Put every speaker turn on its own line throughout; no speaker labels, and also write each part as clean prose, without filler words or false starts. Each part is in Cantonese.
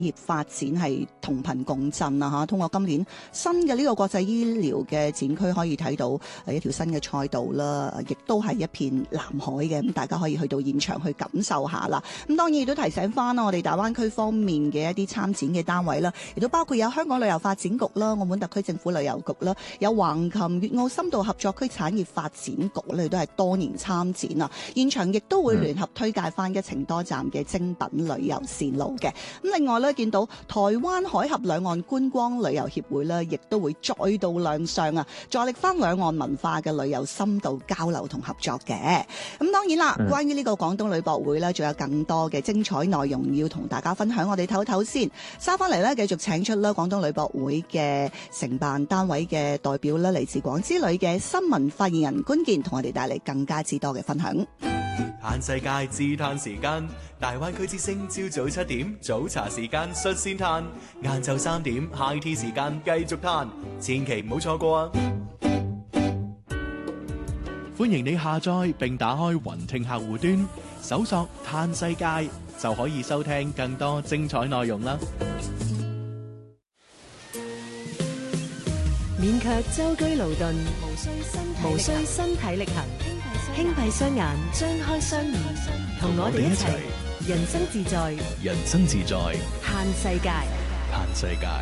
業發展係同頻共振啊！通過今年新嘅呢個國際醫療嘅展區，可以睇到一條新嘅賽道啦，亦都係一片藍海嘅，咁大家可以去到現場去感受下啦。咁當然亦都提醒翻啦，我哋大灣區方面嘅一啲參展嘅單位啦，亦都包括有香港旅遊發展局啦、澳門特區政府旅遊局啦，有橫琴粵澳深度合作區產業發展局咧，都係多年參展啊！現場亦都會聯合推介翻一程多站嘅精品旅遊線路嘅。咁另外咧，見到台灣海峽兩岸觀光旅遊協會咧，亦都會再度亮相啊，助力翻兩岸文化嘅旅遊深度交流同合作嘅。咁當然啦，關於呢個廣東旅博會咧，仲有更多嘅精彩內容要同大家分享。我哋唞唞先，收翻嚟咧，繼續請出啦廣東旅博會嘅承辦單位嘅代表咧，嚟自廣之旅嘅新聞發言人官健，同我哋帶嚟更加之多嘅分享。
嘆世界自嘆時間，大灣區之聲朝早7點早茶時間率先嘆，晏晝3點 High Tea 時間繼續嘆，千祈唔好錯過啊！歡迎你下載並打開雲聽客戶端，搜索嘆世界就可以收聽更多精彩內容啦！
免卻舟車勞頓，無需身體力行，輕閉雙眼，張開雙耳，同我哋一齊人生自在，
人生自在，
嘆世界，
嘆世界。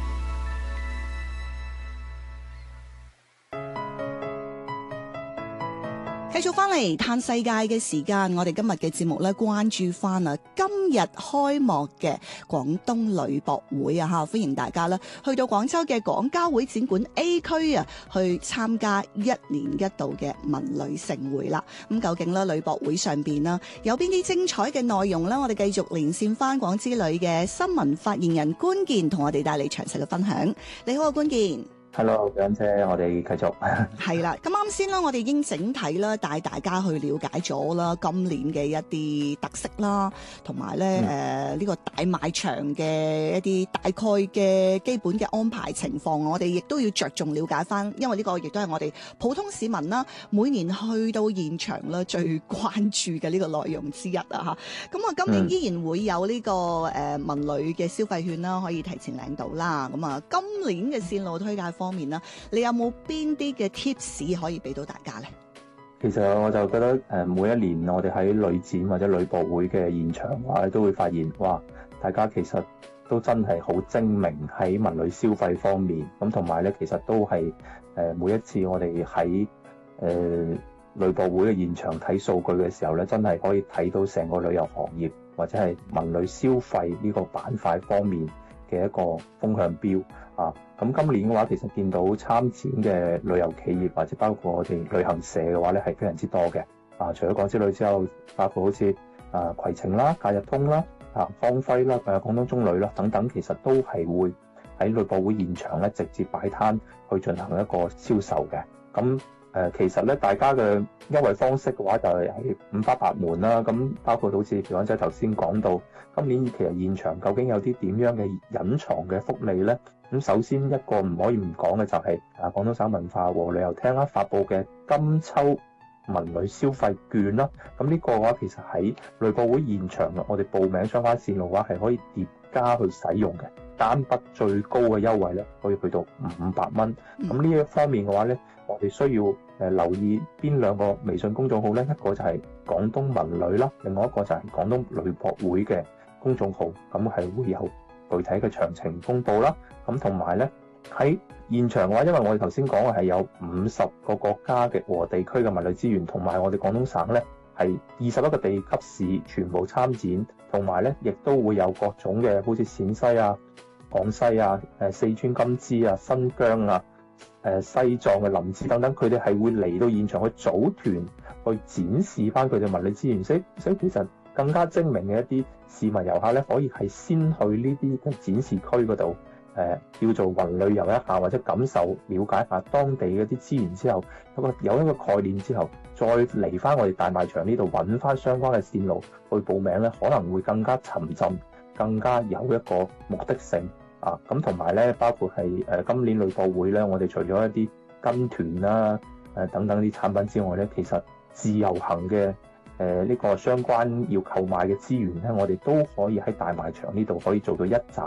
繼續翻嚟嘆世界嘅時間，我哋今日嘅節目咧，關注翻啊今日開幕嘅廣東旅博會啊嚇，歡迎大家咧去到廣州嘅廣交會展館 A 區啊，去參加1年1度嘅文旅盛會啦。咁究竟咧旅博會上邊啦有邊啲精彩嘅內容呢？我哋繼續連線翻廣之旅嘅新聞發言人官健，同我哋帶嚟詳細嘅分享。你好啊，官健。
Hello， 蔣姐，我哋繼續。
係啦，咁啱先啦，我哋已經整體啦帶大家去了解咗啦今年嘅一啲特色啦，同埋咧呢個大賣場嘅一啲大概嘅基本嘅安排情況，我哋亦都要着重了解翻，因為呢個亦都係我哋普通市民啦，每年去到現場啦最關注嘅呢個內容之一啊嚇。咁啊，今年依然會有呢個文旅嘅消費券啦，可以提前領到啦。咁啊，今年嘅線路推介方面啦，你有冇邊啲嘅 tips 可以俾到大家呢？
其實我就覺得每一年我哋喺旅展或者旅博會嘅現場話，都會發現哇，大家其實都真係好精明喺文旅消費方面。咁同埋咧，其實都係每一次我哋喺旅博會嘅現場睇數據嘅時候咧，真係可以睇到成個旅遊行業或者係文旅消費呢個板塊方面嘅一個風向標啊。咁今年嘅話，其實見到參展嘅旅遊企業或者包括我哋旅行社嘅話咧，係非常之多嘅。啊，除咗廣之旅之後，包括好似攜程啦、假日通啦、方輝啦、廣東中旅啦等等，其實都係會喺旅博會現場咧直接擺攤去進行一個銷售嘅。咁其實咧，大家嘅優惠方式嘅話就係五花八門啦。咁包括好似蔣仔頭先講到，今年其實現場究竟有啲點樣嘅隱藏嘅福利咧？咁首先一個唔可以唔講嘅就係廣東省文化和旅遊廳啦發佈嘅金秋文旅消費券啦。咁呢個嘅話其實喺旅博會現場我哋報名相關線路嘅話係可以疊加去使用嘅，單筆最高嘅優惠咧可以去到500蚊。咁呢一方面嘅話咧，我哋需要留意邊兩個微信公眾號咧？一個就係廣東文旅啦，另外一個就係廣東旅博會嘅公眾號，咁係會有具體嘅詳情公佈啦。咁同埋咧喺現場嘅話，因為我哋頭先講嘅係有50個國家嘅和地區嘅文旅資源，同埋我哋廣東省咧係21個地級市全部參展，同埋咧亦都會有各種嘅好似陝西啊、廣西啊、四川金枝啊、新疆啊、西藏嘅林芝等等，佢哋係會嚟到現場去組團去展示翻佢哋文旅資源，所以其實更加精明嘅一啲市民遊客咧，可以係先去呢啲嘅展示區嗰度。叫做雲旅遊一下，或者感受了解下當地嗰啲資源之後，有一個概念之後，再嚟翻我哋大賣場呢度揾翻相關嘅線路去報名咧，可能會更加沉浸，更加有一個目的性啊！咁同埋咧，包括係今年旅博會咧，我哋除咗一啲跟團啦、等等啲產品之外咧，其實自由行嘅呢個相關要購買嘅資源咧，我哋都可以喺大賣場呢度可以做到一站